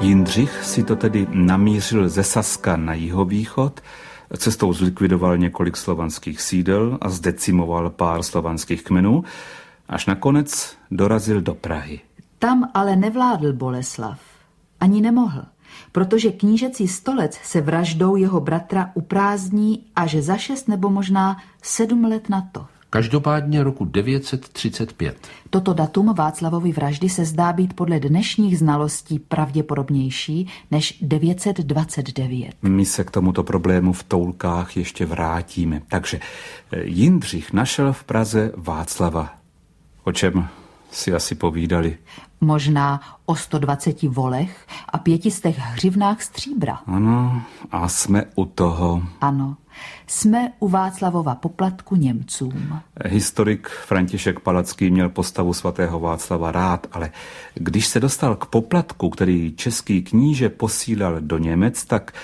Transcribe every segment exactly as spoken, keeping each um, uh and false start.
Jindřich si to tedy namířil ze Saska na jihovýchod, cestou zlikvidoval několik slovanských sídel a zdecimoval pár slovanských kmenů, až nakonec dorazil do Prahy. Tam ale nevládl Boleslav. Ani nemohl, protože knížecí stolec se vraždou jeho bratra uprázdní až za šest nebo možná sedm let na to. Každopádně roku devět set třicet pět. Toto datum Václavovy vraždy se zdá být podle dnešních znalostí pravděpodobnější než devět set dvacet devět. My se k tomuto problému v toulkách ještě vrátíme. Takže Jindřich našel v Praze Václava. O čem si asi povídali? Možná o sto dvaceti volech a pětistech hřivnách stříbra. Ano, a jsme u toho. Ano, jsme u Václavova poplatku Němcům. Historik František Palacký měl postavu svatého Václava rád, ale když se dostal k poplatku, který český kníže posílal do Němec, tak,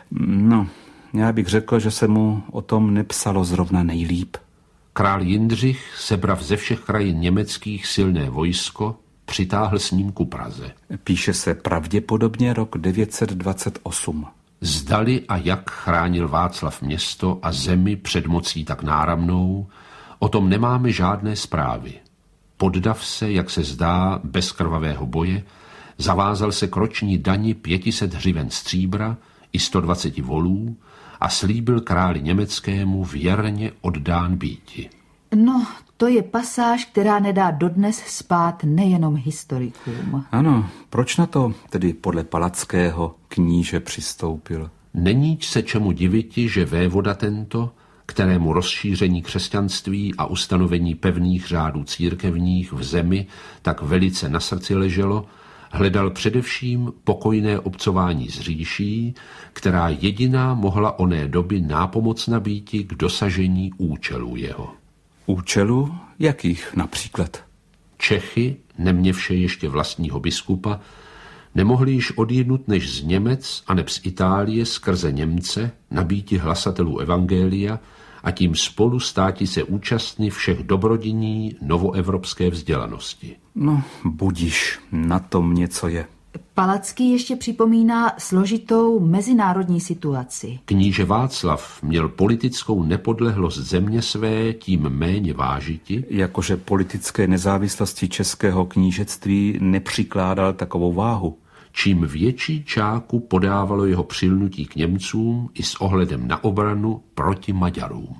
no, já bych řekl, že se mu o tom nepsalo zrovna nejlíp. Král Jindřich, sebrav ze všech krajin německých silné vojsko, přitáhl s ním ku Praze. Píše se pravděpodobně rok devět set dvacet osm. Zdali a jak chránil Václav město a zemi před mocí tak náramnou, o tom nemáme žádné zprávy. Poddav se, jak se zdá, bez krvavého boje, zavázal se k roční dani pětiset hřiven stříbra i sto dvaceti volů a slíbil králi německému věrně oddán býti. No, to je pasáž, která nedá dodnes spát nejenom historikům. Ano, proč na to tedy podle Palackého kníže přistoupil? Není se čemu diviti, že vévoda tento, kterému rozšíření křesťanství a ustanovení pevných řádů církevních v zemi tak velice na srdci leželo, hledal především pokojné obcování s říší, která jediná mohla oné doby nápomocna býti k dosažení účelů jeho. Účelů? Jakých například? Čechy, neměvše ještě vlastního biskupa, nemohli již odjednut než z Němec a neb z Itálie skrze Němce nabíti hlasatelů evangelia a tím spolu státi se účastní všech dobrodiní novoevropské vzdělanosti. No, budiš, na tom něco je. Palacký ještě připomíná složitou mezinárodní situaci. Kníže Václav měl politickou nepodlehlost země své tím méně vážiti, jakože politické nezávislosti českého knížectví nepřikládal takovou váhu. Čím větší čáku podávalo jeho přilnutí k Němcům i s ohledem na obranu proti Maďarům.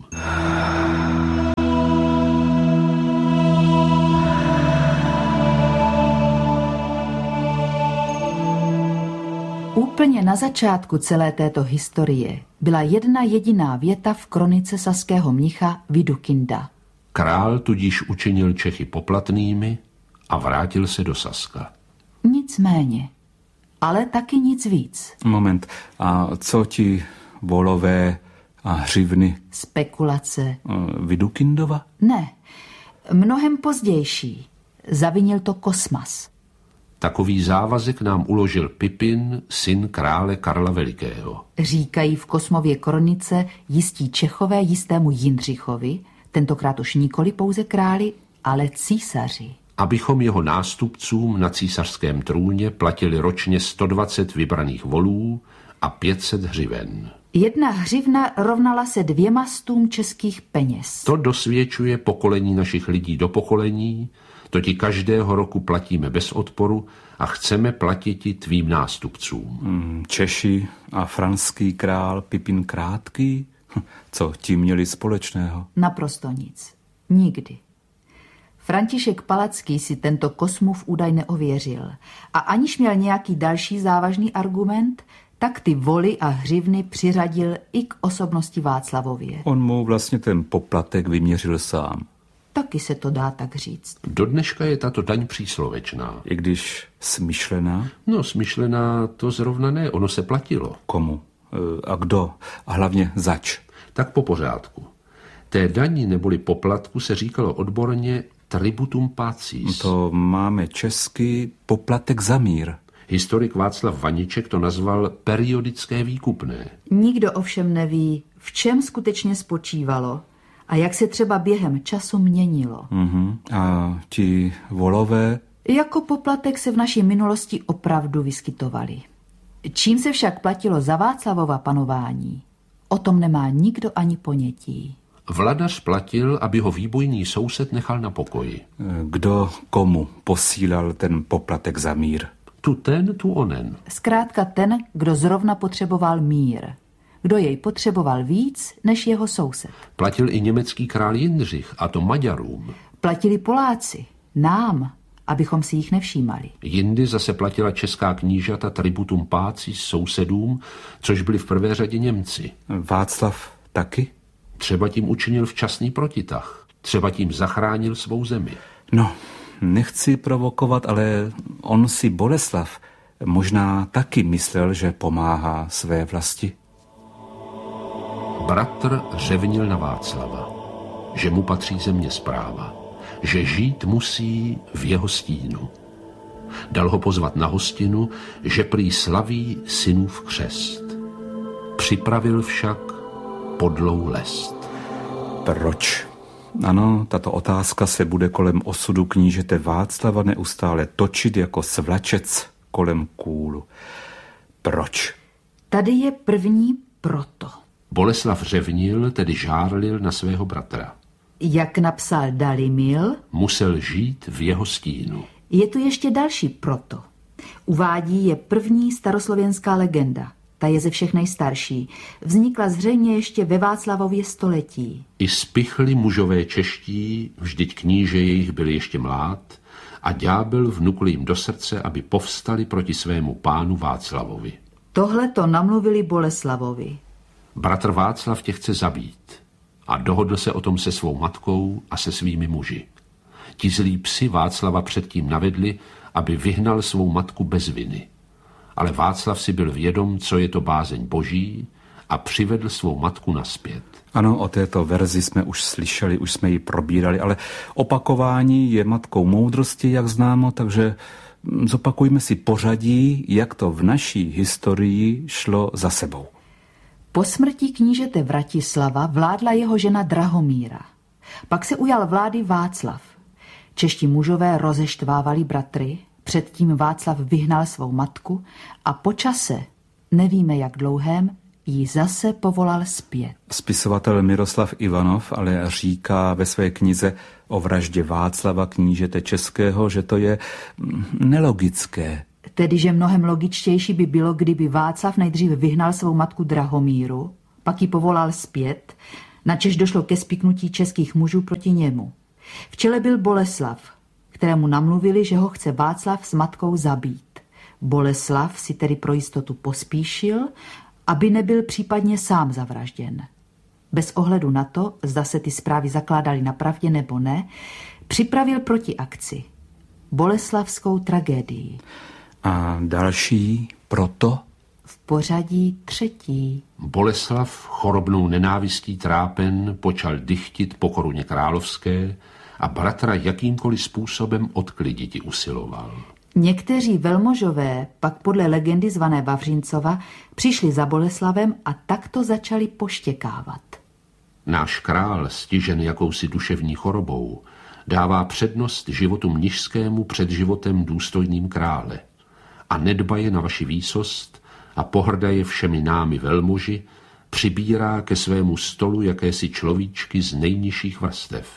Úplně na začátku celé této historie byla jedna jediná věta v kronice saského mnicha Vidukynda. Král tudíž učinil Čechy poplatnými a vrátil se do Saska. Nicméně, ale taky nic víc. Moment, a co ti volové a hřivny? Spekulace. Vidukyndova? Ne, mnohem pozdější. Zavinil to Kosmas. Takový závazek nám uložil Pipin, syn krále Karla Velikého. Říkají v Kosmově kronice jistí Čechové jistému Jindřichovi, tentokrát už nikoli pouze králi, ale císaři. Abychom jeho nástupcům na císařském trůně platili ročně sto dvacet vybraných volů a pět set hřiven. Jedna hřivna rovnala se dvěma stům českých peněz. To dosvědčuje pokolení našich lidí do pokolení, to ti každého roku platíme bez odporu a chceme platit i tvým nástupcům. Hmm, Češi a franský král Pipin Krátký? Co ti měli společného? Naprosto nic. Nikdy. František Palacký si tento Kosmův údaj neověřil a aniž měl nějaký další závažný argument, tak ty voly a hřivny přiřadil i k osobnosti Václavově. On mu vlastně ten poplatek vyměřil sám. Taky se to dá tak říct. Do dneška je tato daň příslovečná. I když smyšlená? No, smyšlená to zrovna ne, ono se platilo. Komu? A kdo? A hlavně zač? Tak po pořádku. Té dani neboli poplatku se říkalo odborně tributum pacis. To máme česky poplatek za mír. Historik Václav Vaniček to nazval periodické výkupné. Nikdo ovšem neví, v čem skutečně spočívalo a jak se třeba během času měnilo. Uh-huh. A ti volové? Jako poplatek se v naší minulosti opravdu vyskytovali. Čím se však platilo za Václavova panování, o tom nemá nikdo ani ponětí. Vladař platil, aby ho výbojný soused nechal na pokoji. Kdo komu posílal ten poplatek za mír? Tu ten, tu onen. Zkrátka ten, kdo zrovna potřeboval mír. Kdo jej potřeboval víc než jeho soused. Platil i německý král Jindřich, a to Maďarům. Platili Poláci, nám, abychom si jich nevšímali. Jindy zase platila česká knížata tributum páci sousedům, což byli v prvé řadě Němci. Václav taky? Třeba tím učinil včasný protitah. Třeba tím zachránil svou zemi. No, nechci provokovat, ale on si Boleslav možná taky myslel, že pomáhá své vlasti. Bratr řevnil na Václava, že mu patří země správa, že žít musí v jeho stínu. Dal ho pozvat na hostinu, že prý slaví synův křest. Připravil však podlou lest. Proč? Ano, tato otázka se bude kolem osudu knížete Václava neustále točit jako svlačec kolem kůlu. Proč? Tady je první proto. Boleslav řevnil, tedy žárlil na svého bratra. Jak napsal Dalimil, musel žít v jeho stínu. Je tu ještě další proto. Uvádí je první staroslověnská legenda. Ta je ze všech nejstarší. Vznikla zřejmě ještě ve Václavově století. I spichli mužové čeští, vždyť kníže jejich byl ještě mlád, a ďábel vnukl jim do srdce, aby povstali proti svému pánu Václavovi. Tohle to namluvili Boleslavovi. Bratr Václav tě chce zabít a dohodl se o tom se svou matkou a se svými muži. Ti zlí psi Václava předtím navedli, aby vyhnal svou matku bez viny. Ale Václav si byl vědom, co je to bázeň boží, a přivedl svou matku nazpět. Ano, o této verzi jsme už slyšeli, už jsme ji probírali, ale opakování je matkou moudrosti, jak známo, takže zopakujme si pořadí, jak to v naší historii šlo za sebou. Po smrti knížete Vratislava vládla jeho žena Drahomíra. Pak se ujal vlády Václav. Čeští mužové rozeštvávali bratry, předtím Václav vyhnal svou matku a po čase, nevíme jak dlouhém, ji zase povolal zpět. Spisovatel Miroslav Ivanov ale říká ve své knize o vraždě Václava knížete českého, že to je nelogické. Tedy, že mnohem logičtější by bylo, kdyby Václav nejdřív vyhnal svou matku Drahomíru, pak ji povolal zpět, načež došlo ke spiknutí českých mužů proti němu. V čele byl Boleslav, kterému namluvili, že ho chce Václav s matkou zabít. Boleslav si tedy pro jistotu pospíšil, aby nebyl případně sám zavražděn. Bez ohledu na to, zda se ty zprávy zakládaly na pravdě nebo ne, připravil protiakci. Boleslavskou tragédii. A další proto? V pořadí třetí. Boleslav, chorobnou nenávistí trápen, počal dychtit po koruně královské a bratra jakýmkoliv způsobem odkliditi usiloval. Někteří velmožové pak podle legendy zvané Vavříncova přišli za Boleslavem a takto začali poštěkávat. Náš král, stižen jakousi duševní chorobou, dává přednost životu mnižskému před životem důstojným krále a nedbaje na vaši výsost a pohrdaje všemi námi velmoži, přibírá ke svému stolu jakési človíčky z nejnižších vrstev.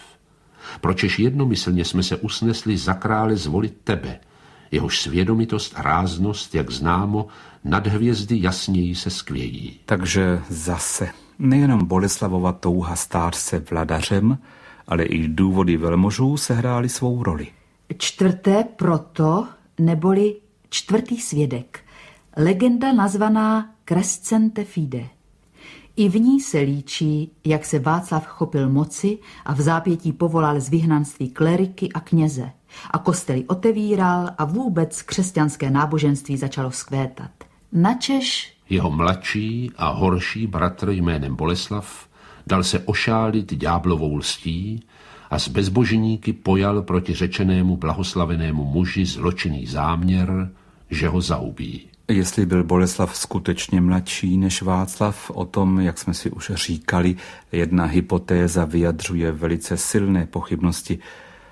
Pročež jednomyslně jsme se usnesli za krále zvolit tebe, jehož svědomitost a ráznost, jak známo, nad hvězdy jasněji se skvějí. Takže zase nejenom Boleslavova touha stát se vladařem, ale i důvody velmožů sehrály svou roli. Čtvrté proto, neboli čtvrtý svědek, legenda nazvaná Crescente Fide. I v ní se líčí, jak se Václav chopil moci a v zápětí povolal z vyhnanství kleriky a kněze a kostely otevíral a vůbec křesťanské náboženství začalo vzkvétat. Načež jeho mladší a horší bratr jménem Boleslav dal se ošálit ďáblovou lstí a s bezbožníky pojal proti řečenému blahoslavenému muži zločinný záměr, že ho zaubí. Jestli byl Boleslav skutečně mladší než Václav, o tom, jak jsme si už říkali, jedna hypotéza vyjadřuje velice silné pochybnosti.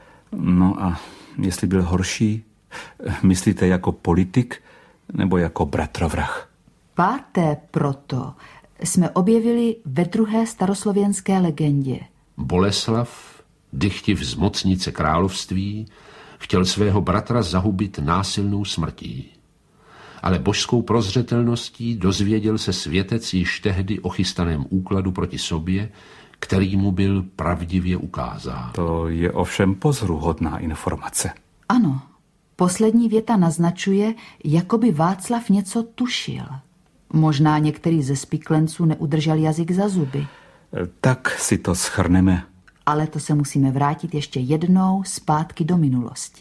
No a jestli byl horší, myslíte jako politik nebo jako bratrovrah? Páté proto jsme objevili ve druhé staroslověnské legendě. Boleslav, dychtiv z mocnice království, chtěl svého bratra zahubit násilnou smrtí. Ale božskou prozřetelností dozvěděl se světec již tehdy o chystaném úkladu proti sobě, který mu byl pravdivě ukázán. To je ovšem pozoruhodná informace. Ano, poslední věta naznačuje, jako by Václav něco tušil. Možná některý ze spiklenců neudržel jazyk za zuby. Tak si to shrneme. Ale to se musíme vrátit ještě jednou zpátky do minulosti.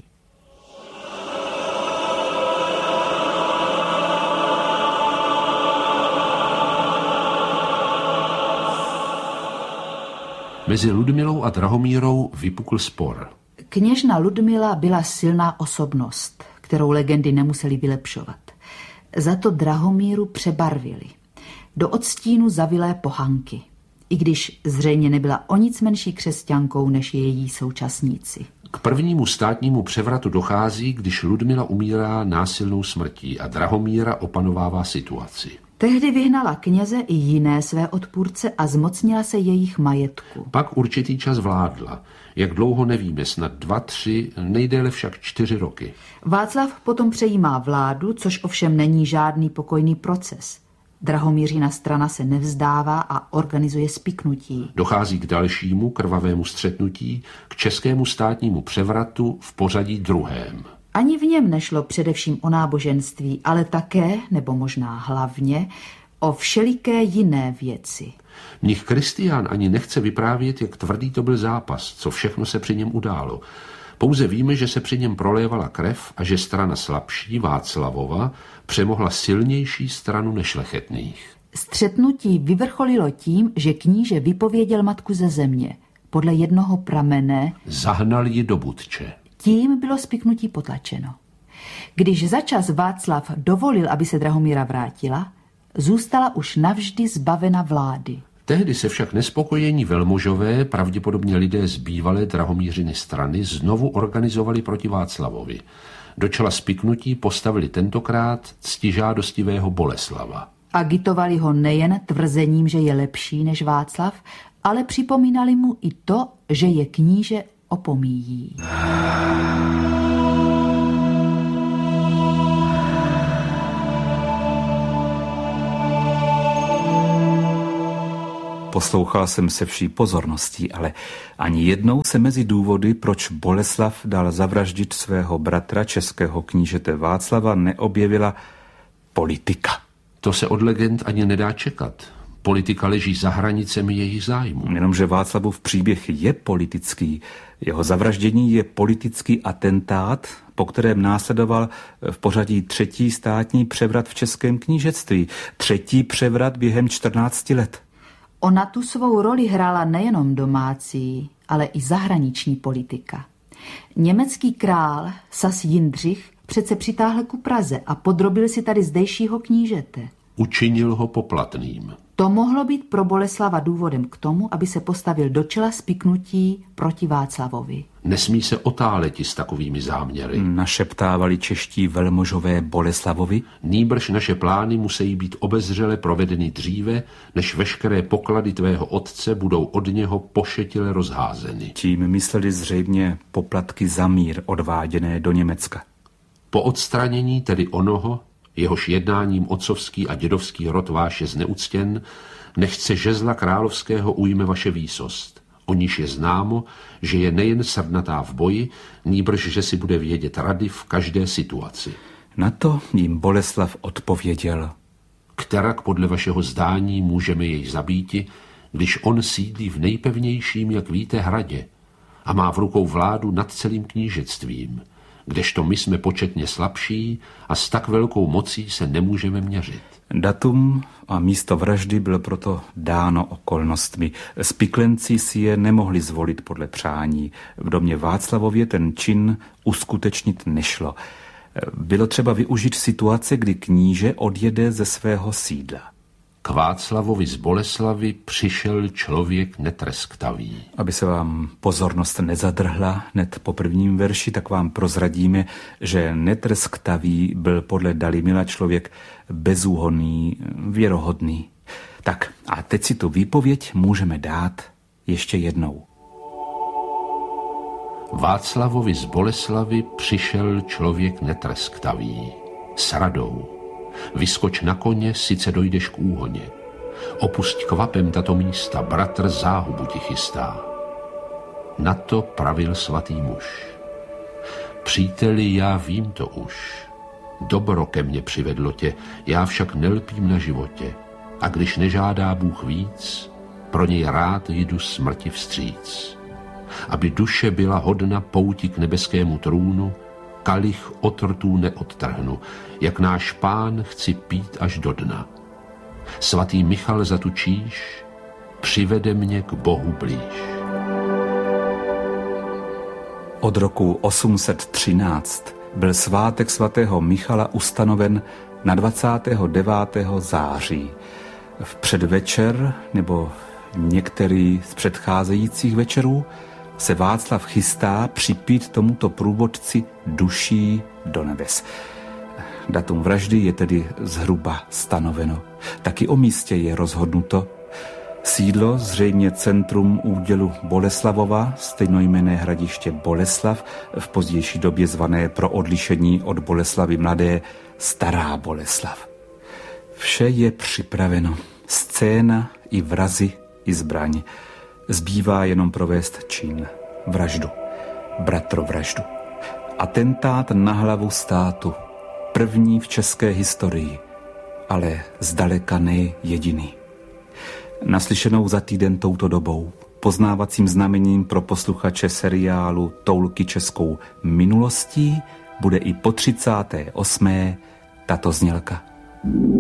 Mezi Ludmilou a Drahomírou vypukl spor. Kněžna Ludmila byla silná osobnost, kterou legendy nemuseli vylepšovat. Za to Drahomíru přebarvili. Do odstínu zavilé pohanky. I když zřejmě nebyla o nic menší křesťankou než její současníci. K prvnímu státnímu převratu dochází, když Ludmila umírá násilnou smrtí a Drahomíra opanovává situaci. Tehdy vyhnala kněze i jiné své odpůrce a zmocnila se jejich majetku. Pak určitý čas vládla. Jak dlouho nevíme, snad dva, tři, nejdéle však čtyři roky. Václav potom přejímá vládu, což ovšem není žádný pokojný proces. Drahomířina strana se nevzdává a organizuje spiknutí. Dochází k dalšímu krvavému střetnutí, k českému státnímu převratu v pořadí druhém. Ani v něm nešlo především o náboženství, ale také, nebo možná hlavně, o všeliké jiné věci. Mnich Kristián ani nechce vyprávět, jak tvrdý to byl zápas, co všechno se při něm událo. Pouze víme, že se při něm prolévala krev a že strana slabší, Václavova, přemohla silnější stranu nešlechetných. Střetnutí vyvrcholilo tím, že kníže vypověděl matku ze země. Podle jednoho pramene zahnal ji do Budče. Tím bylo spiknutí potlačeno. Když začas Václav dovolil, aby se Drahomíra vrátila, zůstala už navždy zbavena vlády. Tehdy se však nespokojení velmožové, pravděpodobně lidé z bývalé Drahomířiny strany, znovu organizovali proti Václavovi. Do čela spiknutí postavili tentokrát ctižádostivého Boleslava. Agitovali ho nejen tvrzením, že je lepší než Václav, ale připomínali mu i to, že je kníže opomíjí. Poslouchal jsem se vší pozorností, ale ani jednou se mezi důvody, proč Boleslav dal zavraždit svého bratra českého knížete Václava, neobjevila politika. To se od legend ani nedá čekat. Politika leží za hranicemi jejich zájmu. Jenomže Václavův příběh je politický. Jeho zavraždění je politický atentát, po kterém následoval v pořadí třetí státní převrat v českém knížectví. Třetí převrat během čtrnácti let. Ona tu svou roli hrála nejenom domácí, ale i zahraniční politika. Německý král Sas Jindřich přece přitáhl ku Praze a podrobil si tady zdejšího knížete. Učinil ho poplatným. To mohlo být pro Boleslava důvodem k tomu, aby se postavil do čela spiknutí proti Václavovi. Nesmí se otáleti s takovými záměry. Našeptávali čeští velmožové Boleslavovi. Nýbrž naše plány musí být obezřele provedeny dříve, než veškeré poklady tvého otce budou od něho pošetile rozházeny. Tím mysleli zřejmě poplatky za mír odváděné do Německa. Po odstranění tedy onoho, jehož jednáním otcovský a dědovský rod váš je zneuctěn, nechce žezla královského ujme vaše výsost. O níž je známo, že je nejen srdnatá v boji, nýbrž, že si bude vědět rady v každé situaci. Na to jim Boleslav odpověděl. Kterak podle vašeho zdání můžeme jej zabíti, když on sídlí v nejpevnějším, jak víte, hradě a má v rukou vládu nad celým knížectvím, kdežto my jsme početně slabší a s tak velkou mocí se nemůžeme měřit. Datum a místo vraždy bylo proto dáno okolnostmi. Spiklenci si je nemohli zvolit podle přání. V domě Václavově ten čin uskutečnit nešlo. Bylo třeba využít situace, kdy kníže odjede ze svého sídla. K Václavovi z Boleslavy přišel člověk netresktavý. Aby se vám pozornost nezadrhla hned po prvním verši, tak vám prozradíme, že netresktavý byl podle Dalimila člověk bezúhonný, věrohodný. Tak a teď si tu výpověď můžeme dát ještě jednou. Václavovi z Boleslavy přišel člověk netresktavý. S radou. Vyskoč na koně, sice dojdeš k úhoně. Opusť kvapem tato místa, bratr záhubu ti chystá. Na to pravil svatý muž. Příteli, já vím to už. Dobro ke mně přivedlo tě, já však nelpím na životě. A když nežádá Bůh víc, pro něj rád jdu smrti vstříc. Aby duše byla hodna pouti k nebeskému trůnu, kalich od rtů neodtrhnu, jak náš Pán chci pít až do dna. Svatý Michal za tu číž přivede mě k Bohu blíž. Od roku osm set třináct byl svátek svatého Michala ustanoven na dvacátého devátého září. V předvečer nebo některý z předcházejících večerů se Václav chystá připít tomuto průvodci duší do nebes. Datum vraždy je tedy zhruba stanoveno. Taky o místě je rozhodnuto. Sídlo, zřejmě centrum údělu Boleslavova, stejnojmenné hradiště Boleslav, v pozdější době zvané pro odlišení od Boleslavy mladé Stará Boleslav. Vše je připraveno. Scéna i vrazy i zbraň. Zbývá jenom provést čin. Vraždu. Bratrovraždu. Atentát na hlavu státu. První v české historii. Ale zdaleka ne jediný. Naslyšenou za týden touto dobou. Poznávacím znamením pro posluchače seriálu Toulky českou minulostí bude i po třicáté osmé tato znělka.